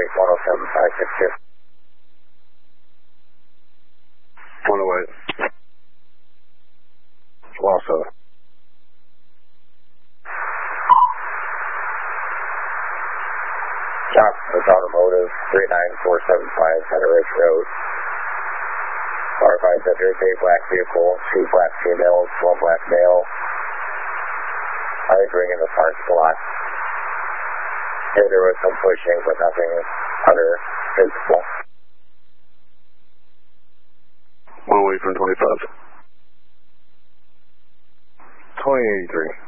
108. Wausau. Chop, it's automotive, 39475 Center Ridge Road. R5 Center, a black vehicle, 2 black females, 1 black male. Entering in the parking lot. There was some pushing, but nothing other physical. 1 away from 25. 2083.